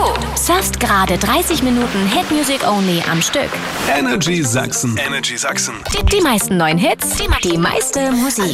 Surfst gerade 30 Minuten Hit Music Only am Stück. Energy Sachsen. Energy Sachsen. Die meisten neuen Hits, die meiste Musik.